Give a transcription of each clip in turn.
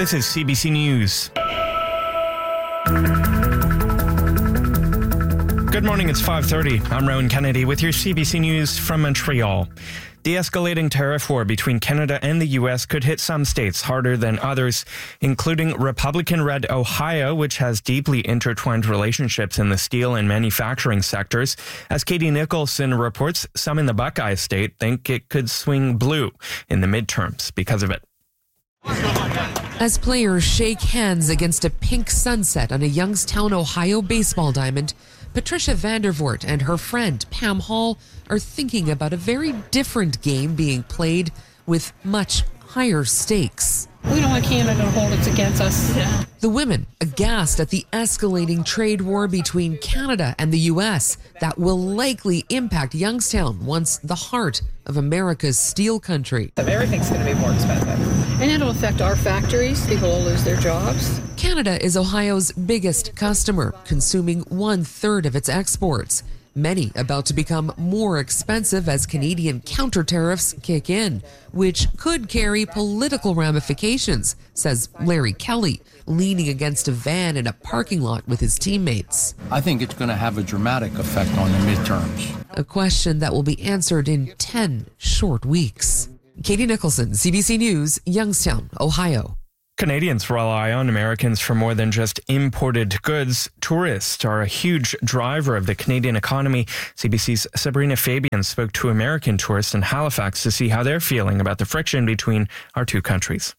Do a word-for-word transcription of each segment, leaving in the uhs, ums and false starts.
This is C B C News. Good morning, it's five thirty. I'm Rowan Kennedy with your C B C News from Montreal. The escalating tariff war between Canada and the U S could hit some states harder than others, including Republican-led Ohio, which has deeply intertwined relationships in the steel and manufacturing sectors. As Katie Nicholson reports, some in the Buckeye State think it could swing blue in the midterms because of it. As players shake hands against a pink sunset on a Youngstown, Ohio baseball diamond, Patricia Vandervoort and her friend Pam Hall are thinking about a very different game being played with much higher stakes. We don't want Canada to hold it against us. Yeah. The women aghast at the escalating trade war between Canada and the U S that will likely impact Youngstown, once the heart of America's steel country. Everything's going to be more expensive. And it'll affect our factories. People will lose their jobs. Canada is Ohio's biggest customer, consuming one third of its exports. Many about to become more expensive as Canadian counter tariffs kick in, which could carry political ramifications, says Larry Kelly, leaning against a van in a parking lot with his teammates. I think it's going to have a dramatic effect on the midterms. A question that will be answered in ten short weeks. Katie Nicholson, C B C News, Youngstown, Ohio. Canadians rely on Americans for more than just imported goods. Tourists are a huge driver of the Canadian economy. C B C's Sabrina Fabian spoke to American tourists in Halifax to see how they're feeling about the friction between our two countries.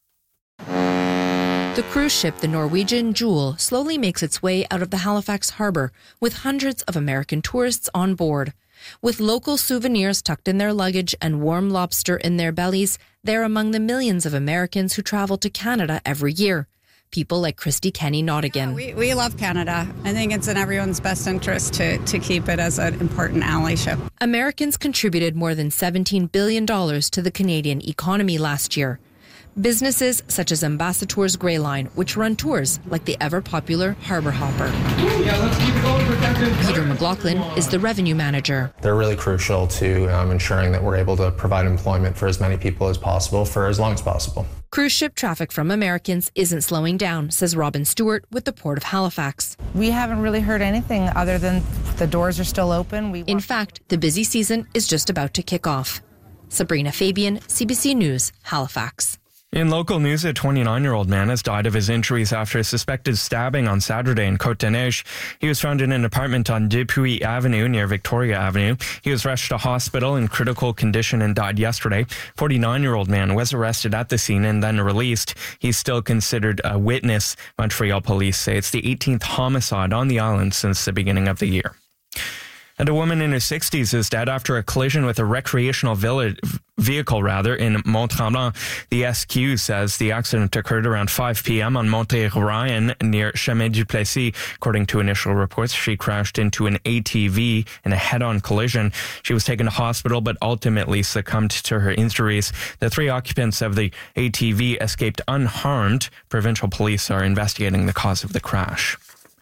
The cruise ship, the Norwegian Jewel, slowly makes its way out of the Halifax harbour with hundreds of American tourists on board. With local souvenirs tucked in their luggage and warm lobster in their bellies, they're among the millions of Americans who travel to Canada every year. People like Christy Kenny Nottigan. Yeah, we, we love Canada. I think it's in everyone's best interest to, to keep it as an important allyship. Americans contributed more than seventeen billion dollars to the Canadian economy last year. Businesses such as Ambassador's Grey Line, which run tours like the ever-popular Harbour Hopper. Yeah, let's keep it going for Captain. Peter McLaughlin is the revenue manager. They're really crucial to um, ensuring that we're able to provide employment for as many people as possible for as long as possible. Cruise ship traffic from Americans isn't slowing down, says Robin Stewart with the Port of Halifax. We haven't really heard anything other than the doors are still open. We In fact, the busy season is just about to kick off. Sabrina Fabian, C B C News, Halifax. In local news, a twenty-nine-year-old man has died of his injuries after a suspected stabbing on Saturday in Côte-des-Neiges. He was found in an apartment on Dupuis Avenue near Victoria Avenue. He was rushed to hospital in critical condition and died yesterday. forty-nine-year-old man was arrested at the scene and then released. He's still considered a witness. Montreal police say it's the eighteenth homicide on the island since the beginning of the year. And a woman in her sixties is dead after a collision with a recreational village, vehicle rather, in Mont-Tremblant. The S Q says the accident occurred around five p.m. on Monte-Ryan near Chemin du Plessis. According to initial reports, she crashed into an A T V in a head-on collision. She was taken to hospital but ultimately succumbed to her injuries. The three occupants of the A T V escaped unharmed. Provincial police are investigating the cause of the crash.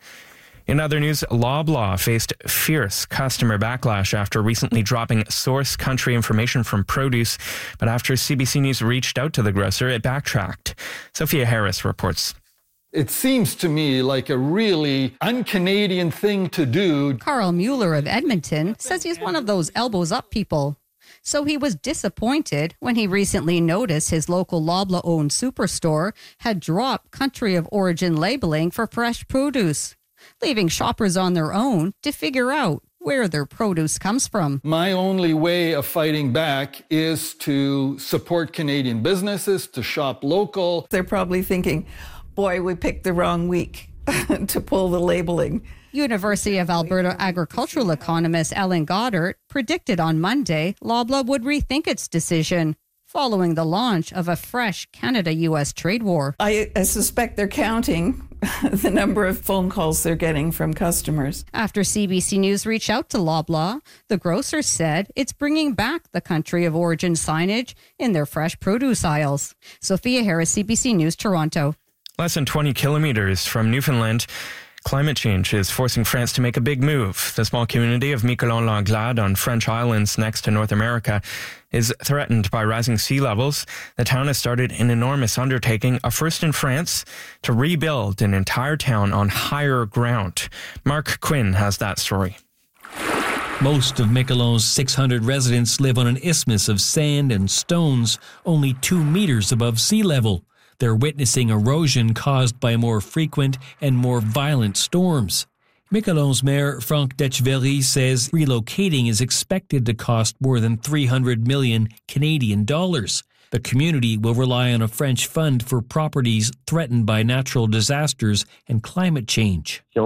In other news, Loblaw faced fierce customer backlash after recently dropping source country information from produce. But after C B C News reached out to the grocer, it backtracked. Sophia Harris reports. It seems to me like a really un-Canadian thing to do. Carl Mueller of Edmonton says he's one of those elbows-up people. So he was disappointed when he recently noticed his local Loblaw-owned superstore had dropped country of origin labeling for fresh produce, leaving shoppers on their own to figure out where their produce comes from. My only way of fighting back is to support Canadian businesses, to shop local. They're probably thinking, boy, we picked the wrong week to pull the labeling. University of Alberta agricultural economist Ellen Goddard predicted on Monday Loblaw would rethink its decision following the launch of a fresh Canada-U S trade war. I, I suspect they're counting the number of phone calls they're getting from customers. After C B C News reached out to Loblaw, the grocer said it's bringing back the country of origin signage in their fresh produce aisles. Sophia Harris, C B C News, Toronto. Less than twenty kilometers from Newfoundland, Climate change is forcing France to make a big move. The small community of Miquelon-Langlade on French islands next to North America is threatened by rising sea levels. The town has started an enormous undertaking, a first in France, to rebuild an entire town on higher ground. Mark Quinn has that story. Most of Miquelon's six hundred residents live on an isthmus of sand and stones, only two meters above sea level. They're witnessing erosion caused by more frequent and more violent storms. Miquelon's mayor, Franck Detcheverry, says relocating is expected to cost more than three hundred million Canadian dollars. The community will rely on a French fund for properties threatened by natural disasters and climate change. He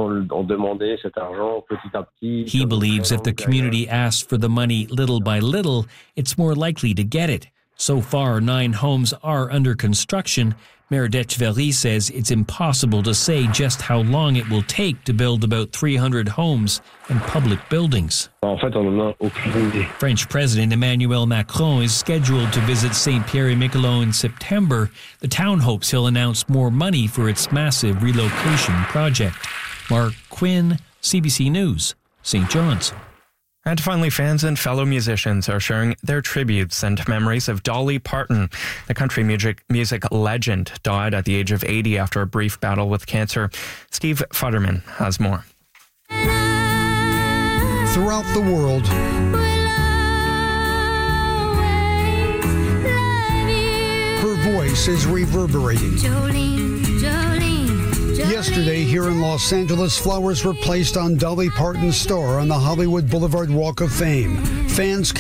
believes if the community asks for the money little by little, it's more likely to get it. So far, nine homes are under construction. Mayor Detcheverry says it's impossible to say just how long it will take to build about three hundred homes and public buildings. French President Emmanuel Macron is scheduled to visit Saint-Pierre-et-Miquelon in September. The town hopes he'll announce more money for its massive relocation project. Mark Quinn, C B C News, Saint John's. And finally, fans and fellow musicians are sharing their tributes and memories of Dolly Parton. The country music, music legend died at the age of eighty after a brief battle with cancer. Steve Futterman has more. Throughout the world, her voice is reverberating. Jolene, Jolene. Yesterday, here in Los Angeles, flowers were placed on Dolly Parton's star on the Hollywood Boulevard Walk of Fame. Fans